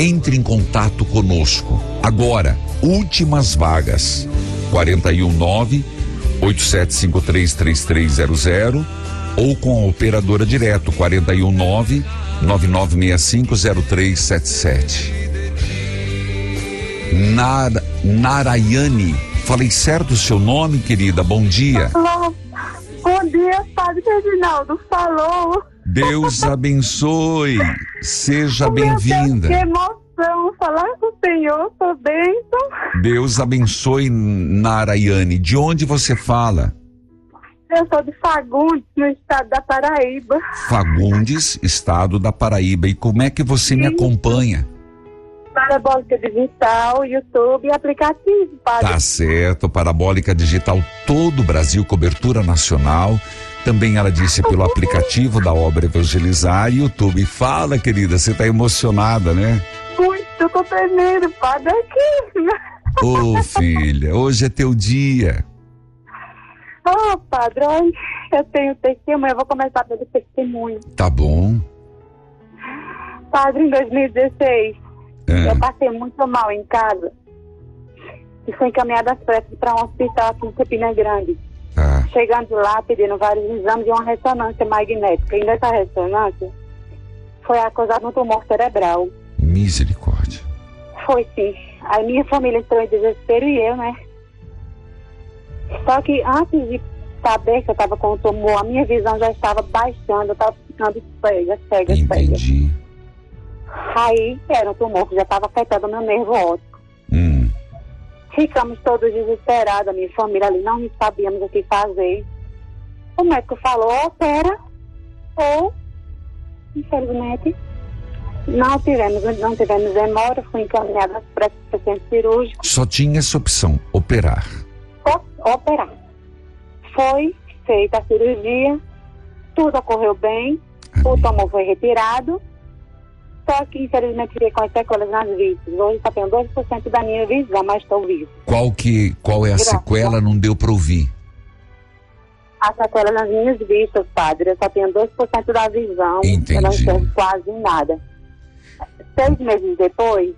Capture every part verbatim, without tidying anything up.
entre em contato conosco. Agora, últimas vagas. quatro um nove, oito sete cinco três, três três zero zero ou com a operadora direto quatro um nove, nove nove seis cinco zero três sete sete. Nar, Narayane, falei certo o seu nome, querida? Bom dia. Olá. Bom dia, Padre Reginaldo. Falou. Deus abençoe. Seja bem-vinda. Que emoção falar com o Senhor, sou bênção. Deus abençoe, Narayane. De onde você fala? Eu sou de Fagundes, no estado da Paraíba. Fagundes, estado da Paraíba. E como é que você Sim. me acompanha? Parabólica Digital, YouTube e aplicativo, Padre. Tá certo, Parabólica Digital, todo o Brasil, cobertura nacional. Também ela disse pelo aplicativo da Obra Evangelizar e YouTube. Fala, querida, você tá emocionada, né? Muito, eu tô tremendo, Padre, aqui. Ô, oh, filha, hoje é teu dia. Ô, oh, Padre, olha, eu tenho testemunho, eu vou começar pelo testemunho. Tá bom. Padre, em dois mil e dezesseis, é. eu passei muito mal em casa e fui encaminhada às pressas para um hospital aqui em Campina Grande. Ah. Chegando lá, pedindo vários exames e uma ressonância magnética. E nessa ressonância foi acusado um tumor cerebral. Misericórdia. Foi sim. Aí minha família entrou em desespero e eu, né? Só que antes de saber que eu estava com o tumor, a minha visão já estava baixando, eu estava ficando cega, cega, Entendi. cega. Aí era um tumor que já estava afetando o meu nervo óptico. Hum. Ficamos todos desesperados, a minha família ali, não sabíamos o que fazer. O médico falou, opera, ou, infelizmente, não tivemos, não tivemos demora, fui encaminhada para o centro cirúrgico. Só tinha essa opção, operar. O, operar. Foi feita a cirurgia, tudo ocorreu bem, Amém. O tumor foi retirado, só que infelizmente fiquei com as sequelas nas vistas. Hoje só tenho dois por cento da minha visão, mas estou vivo. Qual, que, qual é a Graças sequela? Não deu para ouvir. A sequela nas minhas vistas, Padre. Eu só tenho dois por cento da visão. Entendi. Eu não enxergo quase nada. Seis meses depois,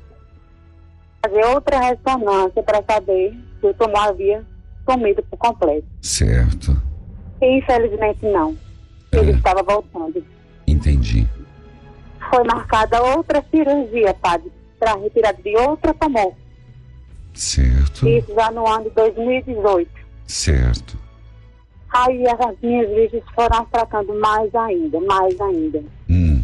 fazer outra ressonância para saber se o tumor havia sumido por completo. Certo. E infelizmente não. Ele é. estava voltando. Entendi. Foi marcada outra cirurgia, Padre, para retirada de outra tumor. Certo. Isso já no ano de dois mil e dezoito. Certo. Aí as minhas vistas foram fracando mais ainda, mais ainda. Hum.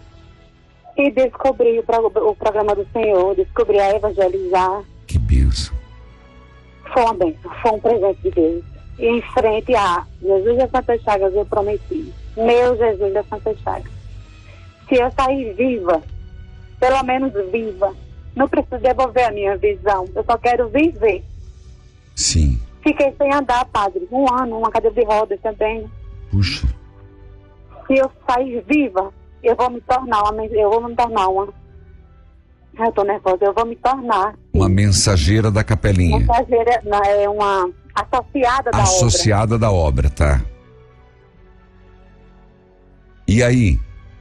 E descobri o, pro, o programa do Senhor, descobri a Evangelizar. Que bênção. Foi uma bênção, foi um presente de Deus. E em frente a Jesus das Santas Chagas eu prometi, meu Jesus das Santas Chagas, se eu sair viva, pelo menos viva, não preciso devolver a minha visão, eu só quero viver. Sim. Fiquei sem andar, Padre, um ano, uma cadeira de rodas também. Puxa. Se eu sair viva, eu vou me tornar uma, eu vou me tornar uma, eu tô nervosa, eu vou me tornar. Uma mensageira da capelinha. Mensageira, não, é uma associada da obra. Associada da obra, tá. E aí?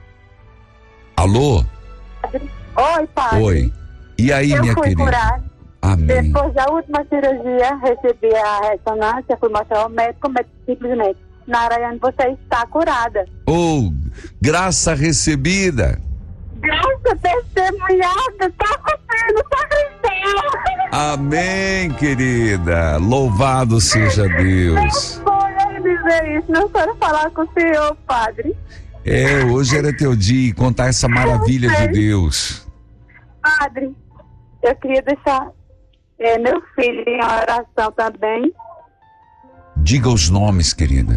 Alô? Oi, Padre. Oi. E aí, eu minha fui querida? Curada. Amém. Depois da última cirurgia, recebi a ressonância, fui mostrar ao médico, o médico simplesmente, Narayane, você está curada. Oh, graça recebida. Graça testemunhada, tá acontecendo, tá crescendo. Amém, querida. Louvado seja Deus. Não foi ele dizer isso, não quero falar com o Senhor, Padre. É, hoje era teu dia e contar essa maravilha de Deus. Padre, eu queria deixar é, meu filho em oração também. Diga os nomes, querida.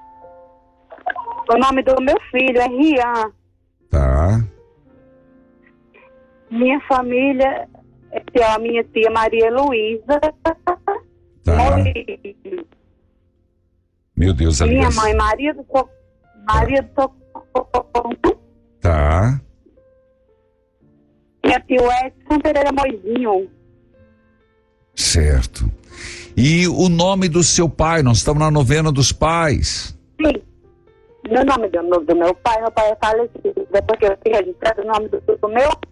O nome do meu filho é Rian. Tá. Minha família é a minha tia Maria Luísa. Tá. Maurício. Meu Deus, Minha aliás. mãe Maria do Socorro. Maria do Socorro. Tá. Minha tia Edson Pereira Moizinho. Certo. E o nome do seu pai? Nós estamos na novena dos pais. Sim. No nome do, do meu pai, meu pai é falecido. Depois que eu fui registrado o nome do, do meu